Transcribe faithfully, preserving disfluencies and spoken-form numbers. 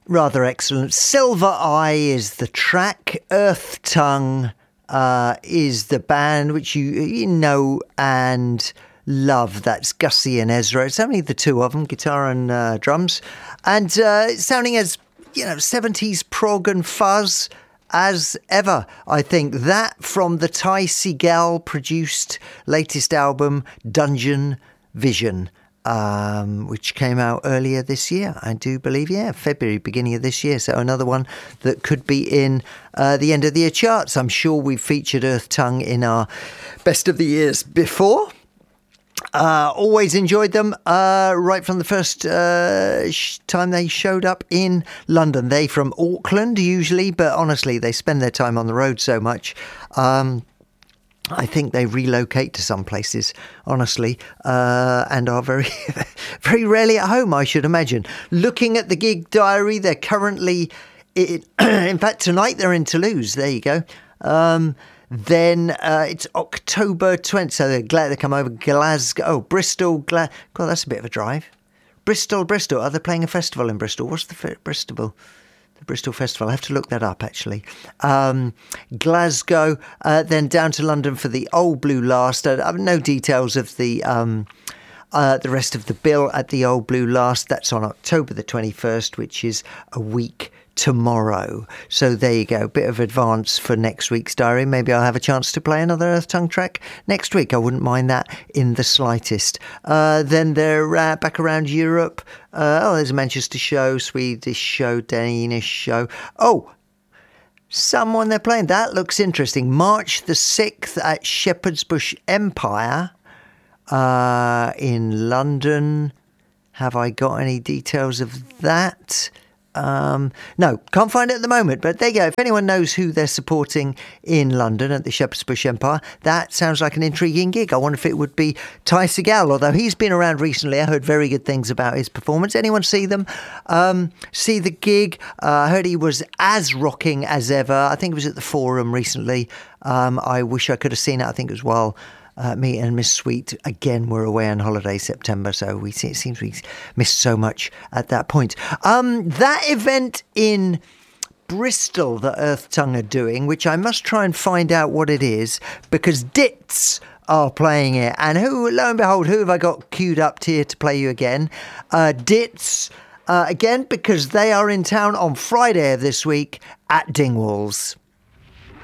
Rather excellent. Silver Eye is the track. Earth Tongue uh, is the band, which you, you know and love. That's Gussie and Ezra. It's only the two of them, guitar and uh, drums. And uh, sounding as, you know, seventies prog and fuzz as ever, I think. That from the Ty Segall produced latest album, Dungeon Vision. Um, which came out earlier this year, I do believe, yeah, February, beginning of this year. So another one that could be in uh, the end of the year charts. I'm sure we've featured Earth Tongue in our best of the years before. Uh, always enjoyed them uh, right from the first uh, sh- time they showed up in London. They from Auckland usually, but honestly, they spend their time on the road so much. Um, I think they relocate to some places, honestly, uh, and are very, very rarely at home, I should imagine. Looking at the gig diary, they're currently, in, in fact, tonight they're in Toulouse. There you go. Um, then uh, it's October twentieth, so they're glad they come over. Glasgow, oh, Bristol, Gla- God, that's a bit of a drive. Bristol, Bristol. Are they playing a festival in Bristol? What's the f- Bristol? The Bristol Festival. I have to look that up, actually. Um, Glasgow, uh, then down to London for the Old Blue Last. I have no details of the um, uh, the rest of the bill at the Old Blue Last. That's on October the twenty-first, which is a week tomorrow. So there you go. Bit of advance for next week's diary. Maybe I'll have a chance to play another Earth Tongue track next week. I wouldn't mind that in the slightest. Uh, then they're uh, back around Europe. Uh, oh, there's a Manchester show, Swedish show, Danish show. Oh, someone they're playing. That looks interesting. March the sixth at Shepherd's Bush Empire uh, in London. Have I got any details of that? Um, no, can't find it at the moment, but there you go. If anyone knows who they're supporting in London at the Shepherd's Bush Empire, that sounds like an intriguing gig. I wonder if it would be Ty Segall, although he's been around recently. I heard very good things about his performance. Anyone see them? Um, see the gig? Uh, I heard he was as rocking as ever. I think it was at the Forum recently. Um, I wish I could have seen it. I think it was while Uh, me and Miss Sweet, again, were away on holiday September, so we see, it seems we missed so much at that point. Um, that event in Bristol that Earth Tongue are doing, which I must try and find out what it is, because Dits are playing it. And who, lo and behold, who have I got queued up here to play you again? Uh, Dits, uh, again, because they are in town on Friday of this week at Dingwalls.